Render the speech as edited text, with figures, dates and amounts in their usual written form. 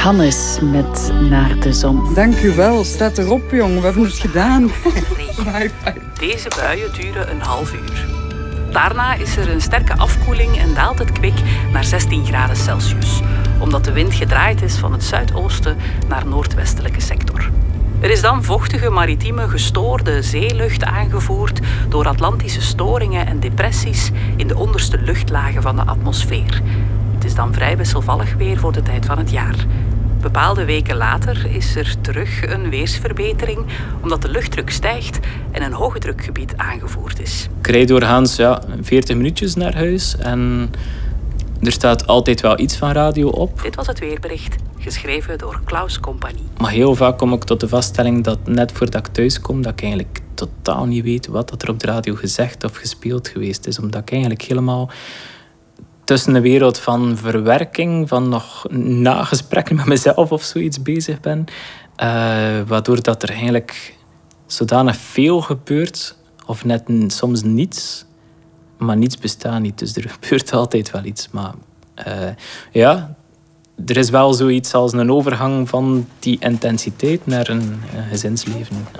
Hannes met Naar de Zon. Dank u wel. Staat erop, jong. We hebben het gedaan. Deze buien duren een half uur. Daarna is er een sterke afkoeling en daalt het kwik naar 16 graden Celsius, omdat de wind gedraaid is van het zuidoosten naar noordwestelijke sector. Er is dan vochtige, maritieme, gestoorde zeelucht aangevoerd door Atlantische storingen en depressies in de onderste luchtlagen van de atmosfeer. Het is dan vrij wisselvallig weer voor de tijd van het jaar. Bepaalde weken later is er terug een weersverbetering, omdat de luchtdruk stijgt en een hoge drukgebied aangevoerd is. Ik rijd doorgaans 40 minuutjes naar huis en er staat altijd wel iets van radio op. Dit was het weerbericht, geschreven door Klaus Compagnie. Maar heel vaak kom ik tot de vaststelling dat net voordat ik thuis kom, dat ik eigenlijk totaal niet weet wat er op de radio gezegd of gespeeld geweest is. Omdat ik eigenlijk helemaal tussen de wereld van verwerking, van nog nagesprekken met mezelf of zoiets bezig ben. Waardoor dat er eigenlijk zodanig veel gebeurt, of net soms niets, maar niets bestaat niet. Dus er gebeurt altijd wel iets. Maar er is wel zoiets als een overgang van die intensiteit naar een gezinsleven.